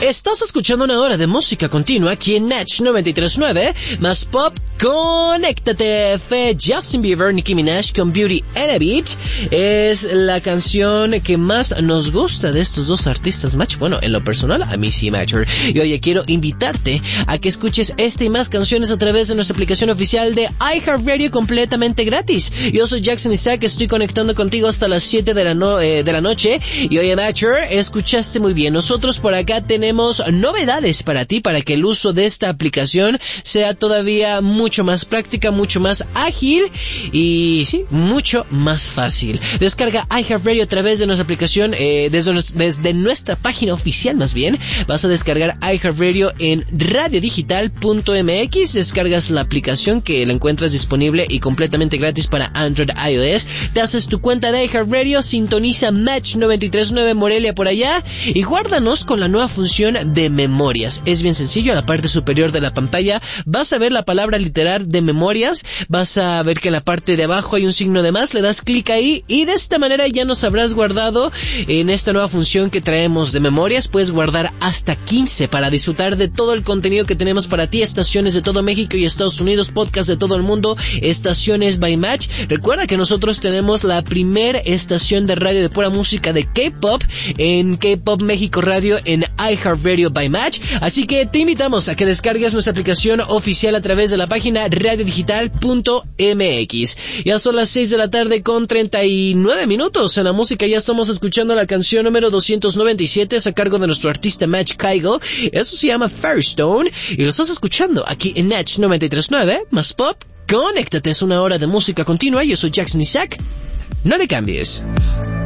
Estás escuchando una hora de música continua aquí en Natch 93.9, más pop. Conéctate. Fue Justin Bieber, Nicki Minaj con Beauty and a Beat. Es la canción que más nos gusta de estos dos artistas, Match. Bueno, en lo personal, a mí sí, Matcher. Y oye, quiero invitarte a que escuches esta y más canciones a través de nuestra aplicación oficial de iHeartRadio completamente gratis. Yo soy Jackson Isaac, estoy conectando contigo hasta las 7 de la noche. Y oye, Matcher, escuchaste muy bien. Nosotros por acá tenemos novedades para ti, para que el uso de esta aplicación sea todavía mucho más práctica, mucho más ágil y sí, mucho más fácil. Descarga iHeartRadio a través de nuestra aplicación, desde nuestra página oficial más bien. Vas a descargar iHeartRadio en radiodigital.mx, descargas la aplicación que la encuentras disponible y completamente gratis para Android, iOS. Te haces tu cuenta de iHeartRadio, sintoniza Match 93.9 Morelia por allá y guárdanos con la nueva función de memorias. Es bien sencillo, a la parte superior de la pantalla vas a ver la palabra literal de memorias, vas a ver que en la parte de abajo hay un signo de más, le das clic ahí y de esta manera ya nos habrás guardado en esta nueva función que traemos de memorias. Puedes guardar hasta 15 para disfrutar de todo el contenido que tenemos para ti, estaciones de todo México y Estados Unidos, podcast de todo el mundo, estaciones by Match. Recuerda que nosotros tenemos la primera estación de radio de pura música de K-Pop en K-Pop México Radio en iHeartRadio by Match, así que te invitamos a que descargues nuestra aplicación oficial a través de la página radiodigital.mx. Ya son las 6 de la tarde con 39 minutos. En la música ya estamos escuchando la canción número 297, es a cargo de nuestro artista Match Kaigo. Eso se llama Firestone y lo estás escuchando aquí en Natch 93.9, más pop. Conéctate, es una hora de música continua. Yo soy Jackson Isaac. No le cambies.